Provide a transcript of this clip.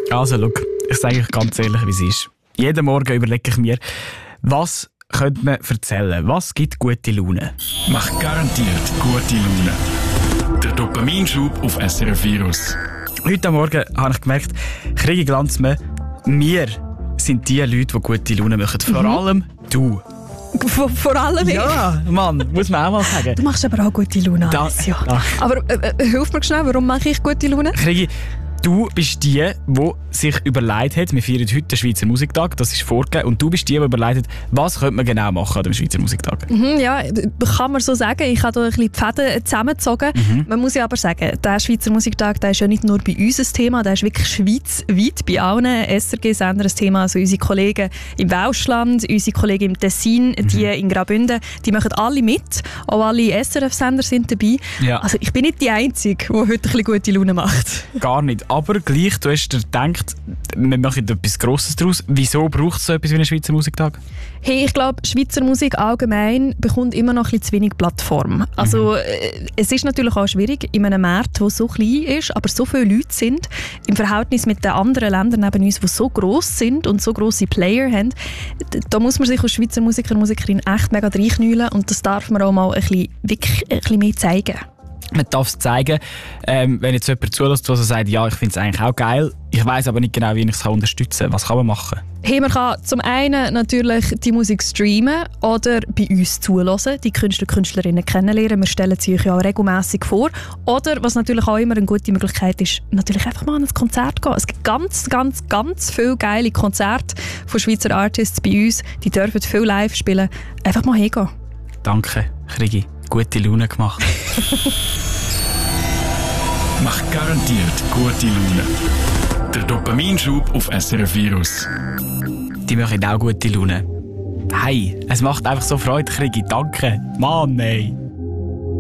Also, schau, ich sage euch ganz ehrlich, wie es ist. Jeden Morgen überlege ich mir, was könnte man erzählen? Was gibt gute Laune? Macht garantiert gute Laune. Der Dopaminschub auf SRF Virus. Heute Morgen habe ich gemerkt, kriege ich Glanzmann, wir sind die Leute, die gute Laune machen. Vor allem du. Vor allem ich. Ja, Mann, muss man auch mal sagen. Du machst aber auch gute Laune, Alessio. Aber hilf mir schnell, warum mache ich gute Laune? Krigi, du bist die sich überlegt hat, wir feiern heute den Schweizer Musiktag, das ist vorgegeben, und du bist die überlegt hat, was könnte man genau machen an dem Schweizer Musiktag? Ja, kann man so sagen. Ich habe da ein bisschen die Fäden zusammengezogen. Man muss ja aber sagen, der Schweizer Musiktag, der ist ja nicht nur bei uns ein Thema, der ist wirklich schweizweit bei allen SRG-Sendern ein Thema. Also unsere Kollegen im Welschland, unsere Kollegen im Tessin, die in Graubünden, die machen alle mit. Auch alle SRF-Sender sind dabei. Ja. Also ich bin nicht die Einzige, die heute ein bisschen gute Laune macht. Gar nicht. Aber gleich, du hast dir gedacht, wir machen etwas Grosses daraus. Wieso braucht es so etwas wie einen Schweizer Musiktag? Hey, ich glaube, Schweizer Musik allgemein bekommt immer noch ein bisschen zu wenig Plattform. Also es ist natürlich auch schwierig in einem Markt, der so klein ist, aber so viele Leute sind, im Verhältnis mit den anderen Ländern neben uns, die so gross sind und so grosse Player haben. Da muss man sich als Schweizer Musiker und Musikerin echt mega reinknüllen, und das darf man auch mal wirklich ein bisschen mehr zeigen. Man darf es zeigen, wenn jetzt jemand zulässt, der so sagt, ja, ich finde es eigentlich auch geil, ich weiss aber nicht genau, wie ich es unterstützen kann. Was kann man machen? Hey, man kann zum einen natürlich die Musik streamen oder bei uns zulassen, die Künstler und Künstlerinnen kennenlernen. Wir stellen sie euch ja auch regelmässig vor. Oder, was natürlich auch immer eine gute Möglichkeit ist, natürlich einfach mal an ein Konzert gehen. Es gibt ganz viele geile Konzerte von Schweizer Artists bei uns. Die dürfen viel live spielen. Einfach mal hingehen. Danke, Krigi. Gute Laune gemacht. Macht garantiert gute Laune. Der Dopaminschub auf SRF Virus. Die machen auch gute Laune. Hey, es macht einfach so Freude, Krigi. Danke. Mann, ey.